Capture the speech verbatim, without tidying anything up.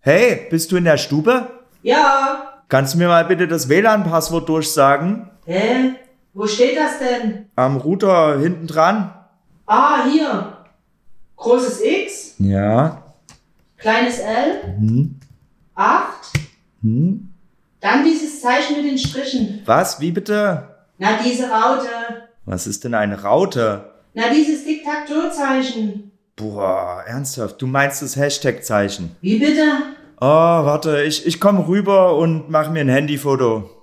Hey, bist du in der Stube? Ja. Kannst du mir mal bitte das W L A N-Passwort durchsagen? Hä? Wo steht das denn? Am Router hinten dran. Ah, hier. Großes X, Ja. kleines L, Hm. acht, Hm. dann dieses Zeichen mit den Strichen. Was? Wie bitte? Na, diese Raute. Was ist denn eine Raute? Na, dieses Tic-Tac-Toe-Zeichen. Boah, ernsthaft, du meinst das Hashtag-Zeichen. Wie bitte? Oh, warte, ich, ich komme rüber und mach mir ein Handyfoto.